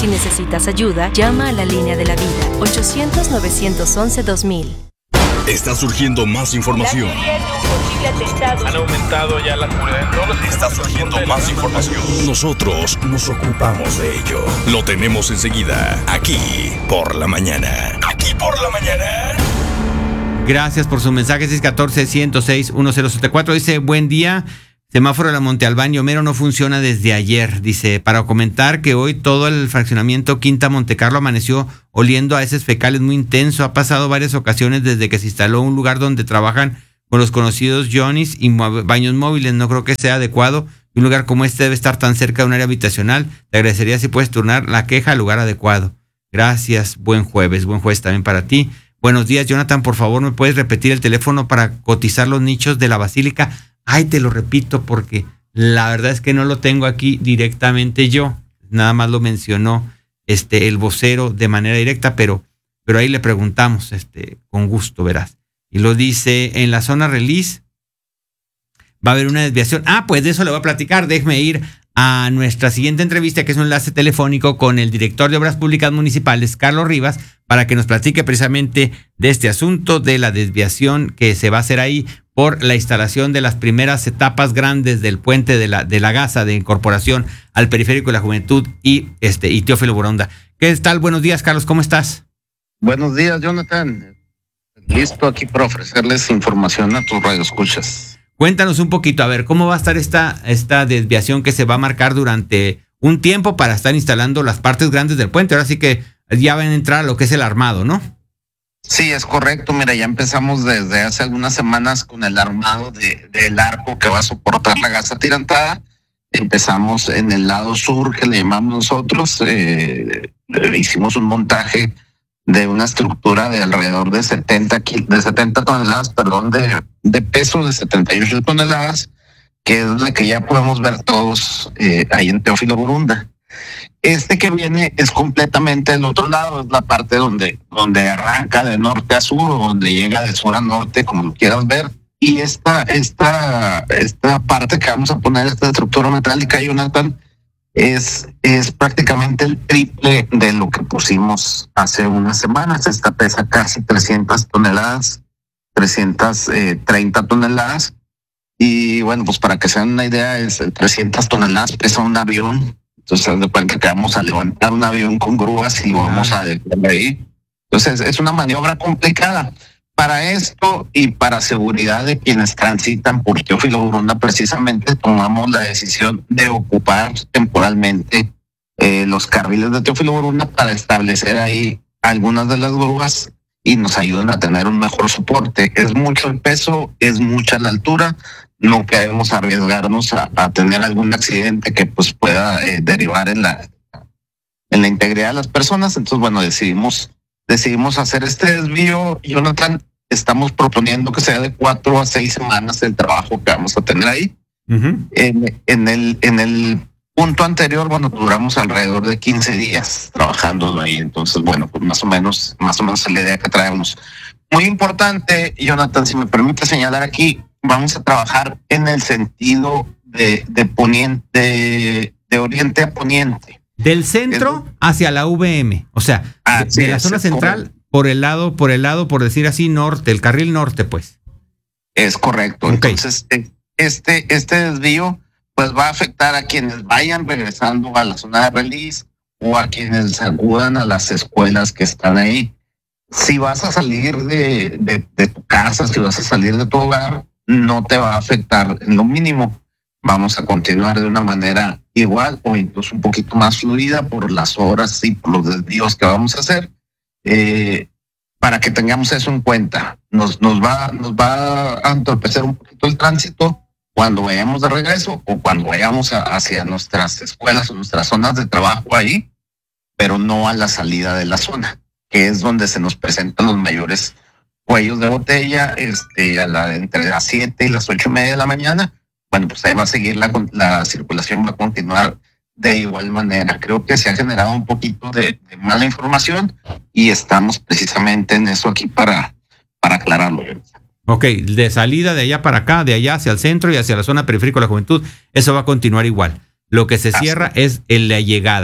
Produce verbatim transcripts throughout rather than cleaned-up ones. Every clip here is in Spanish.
Si necesitas ayuda, llama a la línea de la vida, ochocientos, novecientos once, dos mil. Está surgiendo más información. Han aumentado ya la seguridad en todos los... Está surgiendo más información. Nosotros nos ocupamos de ello. Lo tenemos enseguida, aquí por la mañana. Aquí por la mañana. Gracias por su mensaje. seis uno cuatro, uno cero seis, uno cero siete cuatro. Dice, buen día. Semáforo de la Monte Albán y Homero no funciona desde ayer. Dice, para comentar que hoy todo el fraccionamiento Quinta Montecarlo amaneció oliendo a heces fecales muy intenso. Ha pasado varias ocasiones desde que se instaló un lugar donde trabajan con los conocidos Johnny's y baños móviles. No creo que sea adecuado. Un lugar como este debe estar tan cerca de un área habitacional. Te agradecería si puedes turnar la queja al lugar adecuado. Gracias. Buen jueves. Buen jueves también para ti. Buenos días, Jonathan. Por favor, ¿me puedes repetir el teléfono para cotizar los nichos de la Basílica? Ay, te lo repito porque la verdad es que no lo tengo aquí directamente yo. Nada más lo mencionó este el vocero de manera directa, pero, pero ahí le preguntamos, este, con gusto, verás. Y lo dice, en la zona release va a haber una desviación. Ah, pues de eso le voy a platicar. Déjeme ir a nuestra siguiente entrevista, que es un enlace telefónico con el director de Obras Públicas Municipales, Carlos Rivas, para que nos platique precisamente de este asunto de la desviación que se va a hacer ahí por la instalación de las primeras etapas grandes del puente de la, de la Gaza de incorporación al Periférico de la Juventud y, este, y Teófilo Boronda. ¿Qué tal? Buenos días, Carlos, ¿cómo estás? Buenos días, Jonathan. Listo aquí para ofrecerles información a tus radioescuchas. Cuéntanos un poquito, a ver, ¿cómo va a estar esta, esta desviación que se va a marcar durante un tiempo para estar instalando las partes grandes del puente? Ahora sí que ya van a entrar a lo que es el armado, ¿no? Sí, es correcto. Mira, ya empezamos desde hace algunas semanas con el armado de, del arco que va a soportar la Gaza atirantada. Empezamos en el lado sur, que le llamamos nosotros. Eh, hicimos un montaje de una estructura de alrededor de setenta, de setenta toneladas, perdón, de, de peso, de setenta y ocho toneladas, que es la que ya podemos ver todos eh, ahí en Teófilo Borunda. Este que viene es completamente del otro lado, es la parte donde, donde arranca de norte a sur o donde llega de sur a norte, como lo quieras ver. Y esta, esta, esta parte que vamos a poner, esta estructura metálica, Jonathan, es, es prácticamente el triple de lo que pusimos hace unas semanas. Esta pesa casi trescientas toneladas, trescientas treinta toneladas. Y bueno, pues para que se den una idea, es trescientas toneladas pesa un avión. Entonces, de cuenta que vamos a levantar un avión con grúas y vamos a detener ahí. Entonces, es una maniobra complicada. Para esto y para seguridad de quienes transitan por Teófilo Borunda, precisamente tomamos la decisión de ocupar temporalmente eh, los carriles de Teófilo Borunda para establecer ahí algunas de las grúas y nos ayudan a tener un mejor soporte. Es mucho el peso, es mucha la altura. No queremos arriesgarnos a, a tener algún accidente que pues pueda eh, derivar en la en la integridad de las personas. Entonces, bueno, decidimos decidimos hacer este desvío. Jonathan, estamos proponiendo que sea de cuatro a seis semanas el trabajo que vamos a tener ahí. Uh-huh. En, en el en el punto anterior, bueno, duramos alrededor de quince días trabajando ahí. Entonces, bueno, pues más o menos más o menos es la idea que traemos. Muy importante, Jonathan, si me permite señalar aquí, vamos a trabajar en el sentido de, de poniente, de, de oriente a poniente. Del centro el, hacia la V M, o sea, ah, de, sí, de la zona central correcto. por el lado, por el lado, por decir así, norte, el carril norte, pues. Es correcto. Okay. Entonces, este, este desvío, pues va a afectar a quienes vayan regresando a la zona de release o a quienes acudan a las escuelas que están ahí. Si vas a salir de, de, de tu casa, si vas a salir de tu hogar, no te va a afectar en lo mínimo. Vamos a continuar de una manera igual o incluso un poquito más fluida por las horas y por los desvíos que vamos a hacer, eh, para que tengamos eso en cuenta. Nos, nos, va, nos va a entorpecer un poquito el tránsito cuando vayamos de regreso o cuando vayamos a, hacia nuestras escuelas o nuestras zonas de trabajo ahí, pero no a la salida de la zona, que es donde se nos presentan los mayores cuellos de botella, este, a la, entre las siete y las ocho y media de la mañana. Bueno, pues ahí va a seguir la, la circulación, va a continuar de igual manera. Creo que se ha generado un poquito de, de mala información y estamos precisamente en eso aquí para, para aclararlo. Ok, de salida de allá para acá, de allá hacia el centro y hacia la zona periférica de la juventud, eso va a continuar igual. Lo que se cierra es en la llegada.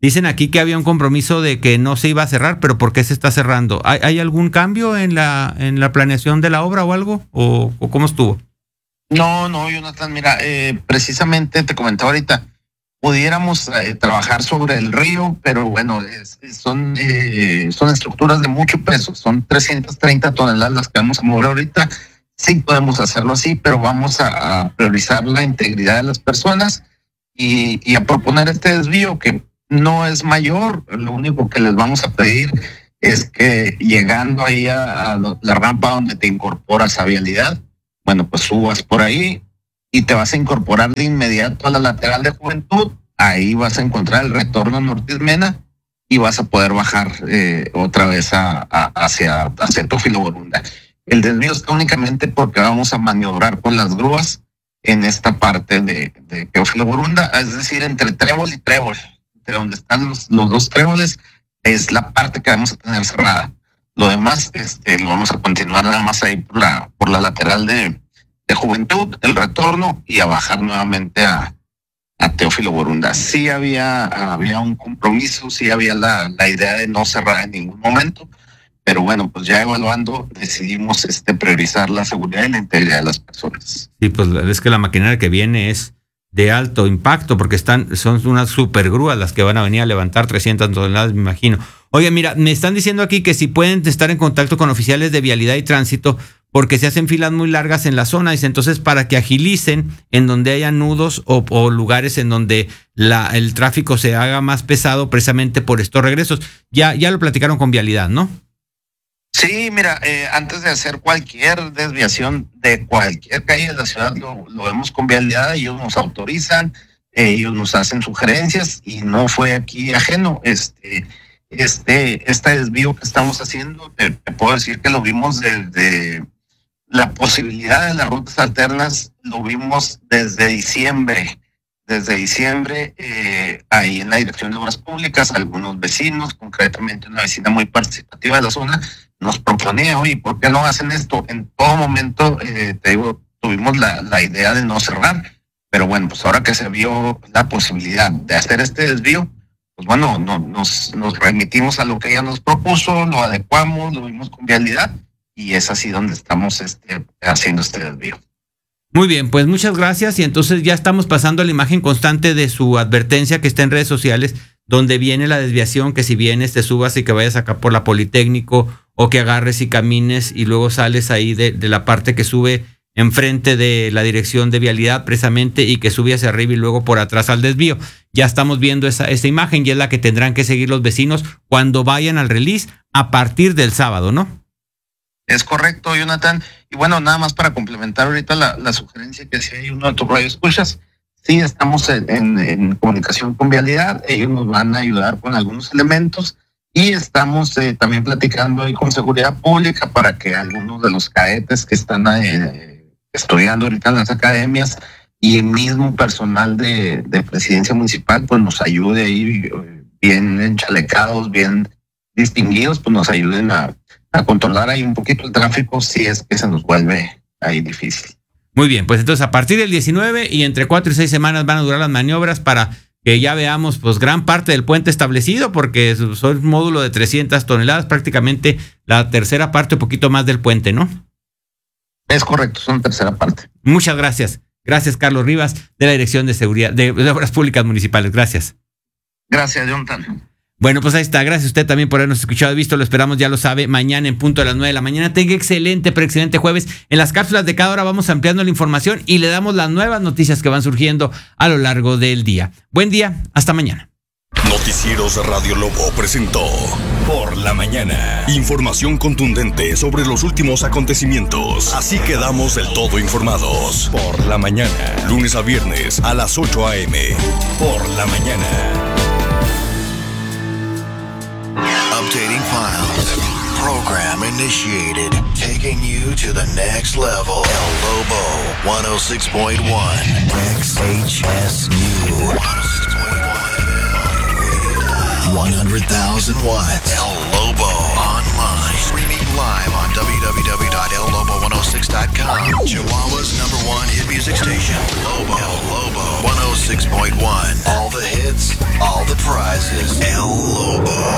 Dicen aquí que había un compromiso de que no se iba a cerrar, pero ¿por qué se está cerrando? ¿Hay, hay algún cambio en la en la planeación de la obra o algo? ¿O, o cómo estuvo? No, no, Jonathan, mira, eh, precisamente te comentaba ahorita, pudiéramos eh, trabajar sobre el río, pero bueno, es, son, eh, son estructuras de mucho peso, son trescientas treinta toneladas las que vamos a mover ahorita. Sí podemos hacerlo así, pero vamos a, a priorizar la integridad de las personas y, y a proponer este desvío que no es mayor. Lo único que les vamos a pedir es que llegando ahí a, a la rampa donde te incorporas a vialidad, bueno, pues subas por ahí y te vas a incorporar de inmediato a la lateral de Juventud. Ahí vas a encontrar el retorno a Ortiz Mena y vas a poder bajar eh, otra vez a, a, hacia, hacia Teófilo Borunda. El desvío está únicamente porque vamos a maniobrar con las grúas en esta parte de, de Teófilo Borunda, es decir, entre trébol y trébol, entre donde están los, los dos tréboles, es la parte que vamos a tener cerrada. Lo demás este, lo vamos a continuar nada más ahí por la, por la lateral de, de Juventud, el retorno y a bajar nuevamente a, a Teófilo Borunda. Sí había, había un compromiso, sí había la, la idea de no cerrar en ningún momento, pero bueno, pues ya evaluando decidimos este, priorizar la seguridad y la integridad de las personas. Sí, pues es que la maquinaria que viene es de alto impacto porque están son unas super grúas las que van a venir a levantar trescientas toneladas, me imagino. Oye, mira, me están diciendo aquí que si pueden estar en contacto con oficiales de vialidad y tránsito porque se hacen filas muy largas en la zona, dice, entonces para que agilicen en donde haya nudos o, o lugares en donde la, el tráfico se haga más pesado precisamente por estos regresos. Ya, ya lo platicaron con vialidad, ¿no? Sí, mira, eh, antes de hacer cualquier desviación de cualquier calle de la ciudad, lo, lo vemos con vialidad, ellos nos autorizan, eh, ellos nos hacen sugerencias y no fue aquí ajeno. Este, este, este desvío que estamos haciendo, te, te puedo decir que lo vimos desde la posibilidad de las rutas alternas, lo vimos desde diciembre. Desde diciembre, eh, ahí en la Dirección de Obras Públicas, algunos vecinos, concretamente una vecina muy participativa de la zona, nos proponía, oye, ¿por qué no hacen esto? En todo momento, eh, te digo, tuvimos la, la idea de no cerrar, pero bueno, pues ahora que se vio la posibilidad de hacer este desvío, pues bueno, no, nos, nos remitimos a lo que ella nos propuso, lo adecuamos, lo vimos con vialidad, y es así donde estamos este, haciendo este desvío. Muy bien, pues muchas gracias y entonces ya estamos pasando a la imagen constante de su advertencia que está en redes sociales, donde viene la desviación, que si vienes te subas y que vayas acá por la Politécnico o que agarres y camines y luego sales ahí de, de la parte que sube enfrente de la dirección de vialidad precisamente y que sube hacia arriba y luego por atrás al desvío. Ya estamos viendo esa, esa imagen y es la que tendrán que seguir los vecinos cuando vayan al release a partir del sábado, ¿no? Es correcto, Jonathan. Y bueno, nada más para complementar ahorita la, la sugerencia que si hay uno de tus radioescuchas, sí estamos en, en, en comunicación con vialidad, ellos nos van a ayudar con algunos elementos y estamos eh, también platicando ahí con seguridad pública para que algunos de los cadetes que están eh, estudiando ahorita en las academias y el mismo personal de, de presidencia municipal pues nos ayude ahí bien enchalecados, bien distinguidos, pues nos ayuden a a controlar ahí un poquito el tráfico si es que se nos vuelve ahí difícil. Muy bien, pues entonces a partir del diecinueve y entre cuatro y seis semanas van a durar las maniobras para que ya veamos pues gran parte del puente establecido porque son un módulo de trescientas toneladas, prácticamente la tercera parte, un poquito más del puente, ¿no? Es correcto, son tercera parte. Muchas gracias. Gracias, Carlos Rivas, de la Dirección de Seguridad de, de Obras Públicas Municipales. Gracias. Gracias, Jonathan. Bueno, pues ahí está. Gracias a usted también por habernos escuchado y visto. Lo esperamos, ya lo sabe, mañana en punto de las nueve de la mañana. Tenga excelente, pero excelente jueves. En las cápsulas de cada hora vamos ampliando la información y le damos las nuevas noticias que van surgiendo a lo largo del día. Buen día, hasta mañana. Noticieros Radio Lobo presentó Por la Mañana. Información contundente sobre los últimos acontecimientos. Así quedamos del todo informados. Por la Mañana. Lunes a viernes a las ocho a.m. Por la Mañana. Updating files. Program initiated. Taking you to the next level. El Lobo one oh six point one. X H S U. one hundred thousand watts. El Lobo online. Streaming live on w w w dot el lobo one oh six dot com. Chihuahua's number one hit music station. Lobo. El Lobo one oh six point one. All the hits, all the price.